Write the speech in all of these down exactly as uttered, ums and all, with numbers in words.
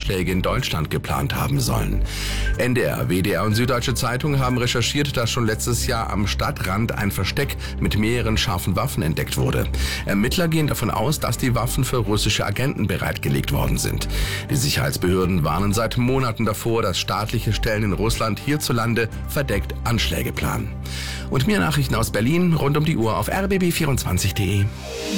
Anschläge in Deutschland geplant haben sollen. N D R, W D R und Süddeutsche Zeitung haben recherchiert, dass schon letztes Jahr am Stadtrand ein Versteck mit mehreren scharfen Waffen entdeckt wurde. Ermittler gehen davon aus, dass die Waffen für russische Agenten bereitgelegt worden sind. Die Sicherheitsbehörden warnen seit Monaten davor, dass staatliche Stellen in Russland hierzulande verdeckt Anschläge planen. Und mehr Nachrichten aus Berlin rund um die Uhr auf r b b vierundzwanzig punkt de.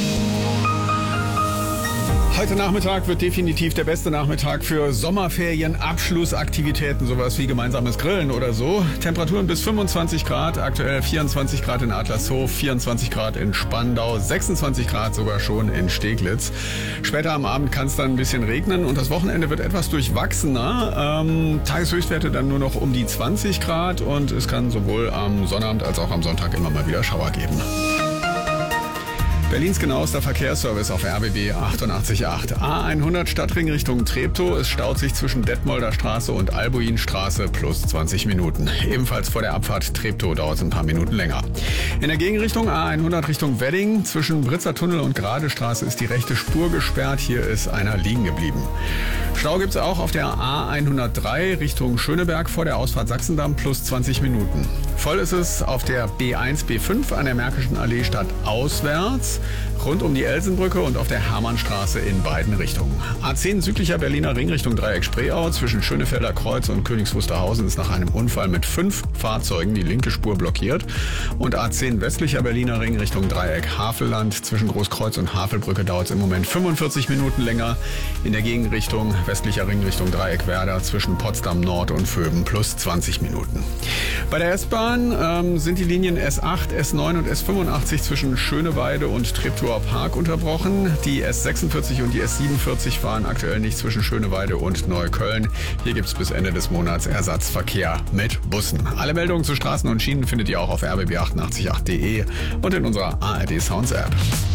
Heute Nachmittag wird definitiv der beste Nachmittag für Sommerferien, Abschlussaktivitäten, sowas wie gemeinsames Grillen oder so. Temperaturen bis fünfundzwanzig Grad, aktuell vierundzwanzig Grad in Adlershof, vierundzwanzig Grad in Spandau, sechsundzwanzig Grad sogar schon in Steglitz. Später am Abend kann es dann ein bisschen regnen und das Wochenende wird etwas durchwachsener. Ähm, Tageshöchstwerte dann nur noch um die zwanzig Grad und es kann sowohl am Sonnabend als auch am Sonntag immer mal wieder Schauer geben. Berlins genauester Verkehrsservice auf R B B achtundachtzig Komma acht. A hundert Stadtring Richtung Treptow. Es staut sich zwischen Detmolder Straße und Albuinstraße plus zwanzig Minuten. Ebenfalls vor der Abfahrt Treptow dauert es ein paar Minuten länger. In der Gegenrichtung A hundert Richtung Wedding. Zwischen Britzer Tunnel und Gradestraße ist die rechte Spur gesperrt. Hier ist einer liegen geblieben. Stau gibt es auch auf der A hundertdrei Richtung Schöneberg vor der Ausfahrt Sachsendamm plus zwanzig Minuten. Voll ist es auf der B eins B fünf an der Märkischen Allee stadtauswärts, rund um die Elsenbrücke und auf der Hermannstraße in beiden Richtungen. A zehn südlicher Berliner Ring Richtung Dreieck-Spreeau zwischen Schönefelder Kreuz und Königs Wusterhausen ist nach einem Unfall mit fünf Fahrzeugen die linke Spur blockiert. Und A zehn westlicher Berliner Ring Richtung Dreieck Havelland zwischen Großkreuz und Havelbrücke dauert es im Moment fünfundvierzig Minuten länger. In der Gegenrichtung westlicher Ring Richtung Dreieck Werder zwischen Potsdam Nord und Vöben plus zwanzig Minuten. Bei der S-Bahn ähm, sind die Linien S acht, S neun und S fünfundachtzig zwischen Schöneweide und Treptower Park unterbrochen. Die S sechsundvierzig und die S siebenundvierzig fahren aktuell nicht zwischen Schöneweide und Neukölln. Hier gibt es bis Ende des Monats Ersatzverkehr mit Bussen. Alle Meldungen zu Straßen und Schienen findet ihr auch auf r b b achtundachtzig Punkt acht punkt de und in unserer A R D Sounds App.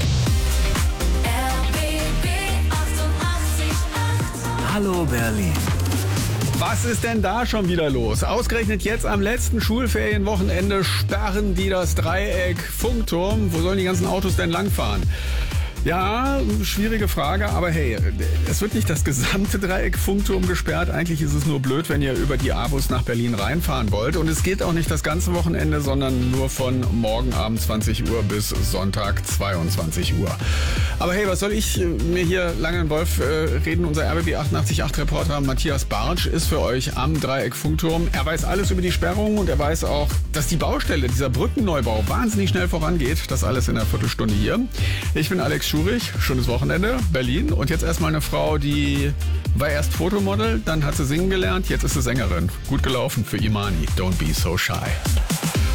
Hallo Berlin. Was ist denn da schon wieder los? Ausgerechnet jetzt am letzten Schulferienwochenende sperren die das Dreieck Funkturm. Wo sollen die ganzen Autos denn langfahren? Ja, schwierige Frage, aber hey, es wird nicht das gesamte Dreieck Funkturm gesperrt. Eigentlich ist es nur blöd, wenn ihr über die A-Bus nach Berlin reinfahren wollt. Und es geht auch nicht das ganze Wochenende, sondern nur von morgen Abend zwanzig Uhr bis Sonntag zweiundzwanzig Uhr. Aber hey, was soll ich mir hier lange in Wolf äh, reden? Unser R B B achtundachtzig Komma acht Reporter Matthias Bartsch ist für euch am Dreieck Funkturm. Er weiß alles über die Sperrung und er weiß auch, dass die Baustelle, dieser Brückenneubau, wahnsinnig schnell vorangeht. Das alles in einer Viertelstunde hier. Ich bin Alex Schurich, schönes Wochenende, Berlin. Und jetzt erstmal eine Frau, die war erst Fotomodel, dann hat sie singen gelernt, jetzt ist sie Sängerin. Gut gelaufen für Imani. Don't be so shy.